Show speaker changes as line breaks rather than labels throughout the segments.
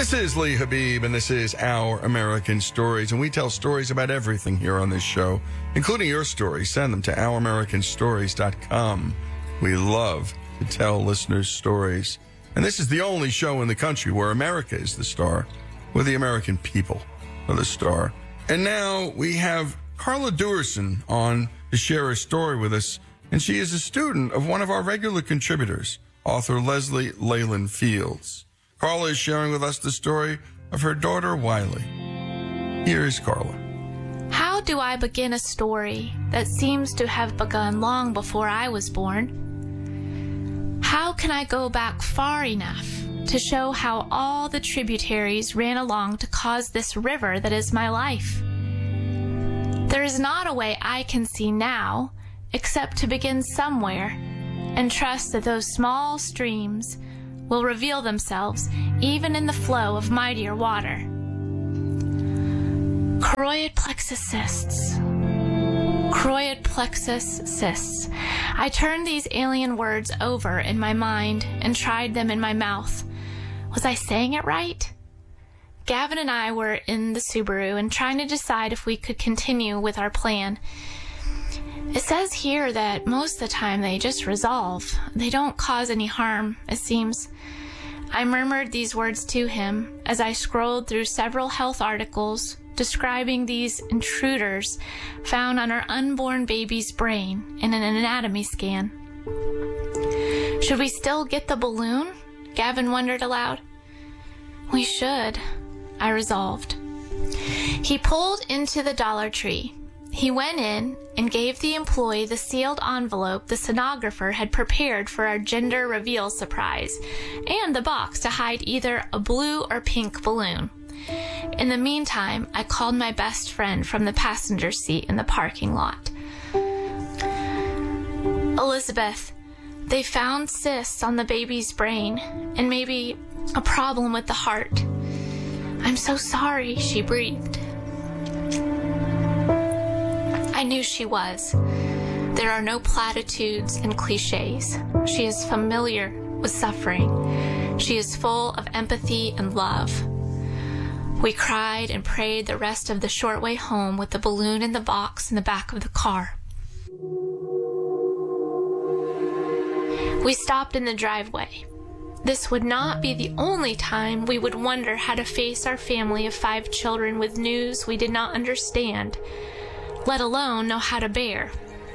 This is Lee Habib, and this is Our American Stories, and we tell stories about everything here on this show, including your stories. Send them to ouramericanstories.com. We love to tell listeners stories. And this is the only show in the country where America is the star, where the American people are the star. And now we have Carla Duerson on to share a story with us, and she is a student of one of our regular contributors, author Leslie Leyland Fields. Carla is sharing with us the story of her daughter, Wiley. Here is Carla.
How do I begin a story that seems to have begun long before I was born? How can I go back far enough to show how all the tributaries ran along to cause this river that is my life? There is not a way I can see now except to begin somewhere and trust that those small streams will reveal themselves even in the flow of mightier water. Choroid plexus cysts. Choroid plexus cysts. I turned these alien words over in my mind and tried them in my mouth. Was I saying it right? Gavin and I were in the Subaru and trying to decide if we could continue with our plan. It says here that most of the time they just resolve. They don't cause any harm, it seems. I murmured these words to him as I scrolled through several health articles describing these intruders found on our unborn baby's brain in an anatomy scan. Should we still get the balloon? Gavin wondered aloud. We should, I resolved. He pulled into the Dollar Tree. He went in and gave the employee the sealed envelope the stenographer had prepared for our gender reveal surprise, and the box to hide either a blue or pink balloon. In the meantime, I called my best friend from the passenger seat in the parking lot. Elizabeth, they found cysts on the baby's brain, and maybe a problem with the heart. I'm so sorry, she breathed. I knew she was. There are no platitudes and cliches. She is familiar with suffering. She is full of empathy and love. We cried and prayed the rest of the short way home with the balloon in the box in the back of the car. We stopped in the driveway. This would not be the only time we would wonder how to face our family of 5 children with news we did not understand, let alone know how to bear.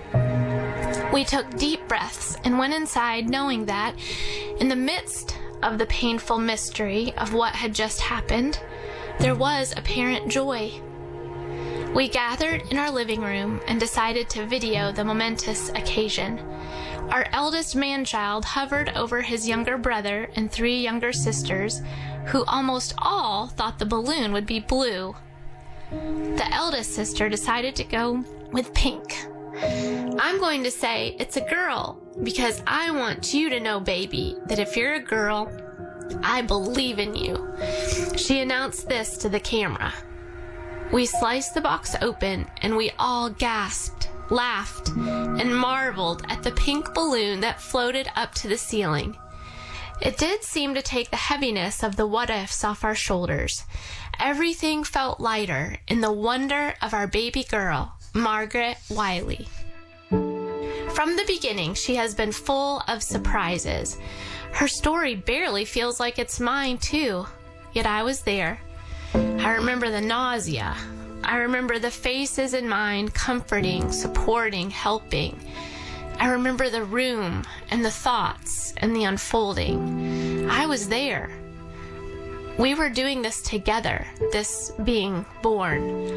We took deep breaths and went inside knowing that, in the midst of the painful mystery of what had just happened, there was apparent joy. We gathered in our living room and decided to video the momentous occasion. Our eldest man-child hovered over his younger brother and 3 younger sisters, who almost all thought the balloon would be blue. The eldest sister decided to go with pink. I'm going to say it's a girl because I want you to know, baby, that if you're a girl, I believe in you. She announced this to the camera. We sliced the box open and we all gasped, laughed, and marveled at the pink balloon that floated up to the ceiling. It did seem to take the heaviness of the what-ifs off our shoulders. Everything felt lighter in the wonder of our baby girl, Margaret Wiley. From the beginning, she has been full of surprises. Her story barely feels like it's mine, too. Yet I was there. I remember the nausea. I remember the faces in mine comforting, supporting, helping. I remember the room and the thoughts and the unfolding. I was there. We were doing this together, this being born.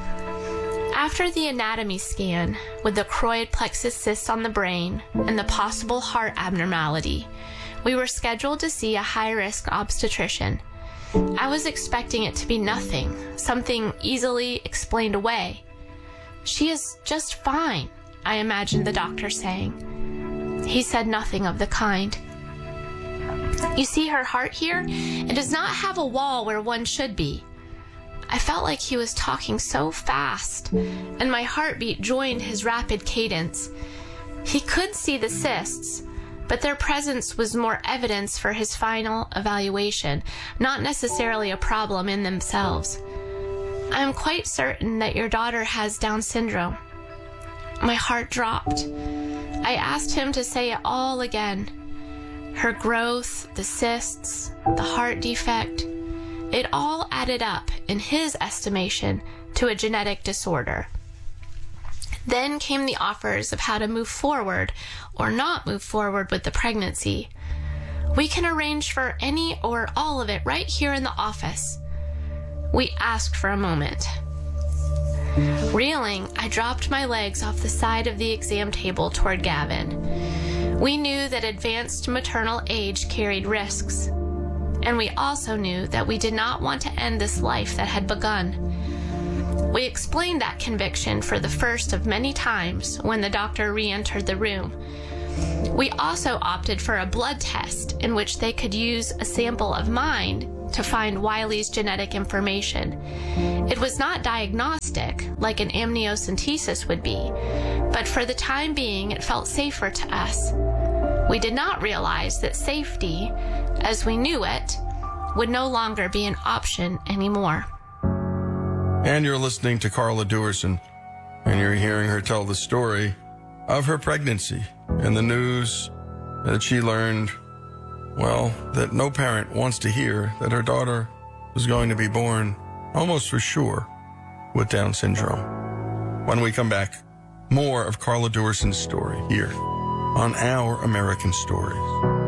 After the anatomy scan, with the choroid plexus cysts on the brain and the possible heart abnormality, we were scheduled to see a high-risk obstetrician. I was expecting it to be nothing, something easily explained away. She is just fine, I imagined the doctor saying. He said nothing of the kind. You see her heart here? It does not have a wall where one should be. I felt like he was talking so fast, and my heartbeat joined his rapid cadence. He could see the cysts, but their presence was more evidence for his final evaluation, not necessarily a problem in themselves. I am quite certain that your daughter has Down syndrome. My heart dropped. I asked him to say it all again. Her growth, the cysts, the heart defect, it all added up, in his estimation, to a genetic disorder. Then came the offers of how to move forward or not move forward with the pregnancy. We can arrange for any or all of it right here in the office. We asked for a moment. Reeling, I dropped my legs off the side of the exam table toward Gavin. We knew that advanced maternal age carried risks, and we also knew that we did not want to end this life that had begun. We explained that conviction for the first of many times when the doctor re-entered the room. We also opted for a blood test in which they could use a sample of mine to find Wiley's genetic information. It was not diagnostic like an amniocentesis would be, but for the time being it felt safer to us. We did not realize that safety, as we knew it, would no longer be an option anymore.
And you're listening to Carla Duerson, and you're hearing her tell the story of her pregnancy and the news that she learned, well, that no parent wants to hear, that her daughter was going to be born, almost for sure, with Down syndrome. When we come back, more of Carla Duerson's story here on Our American Stories.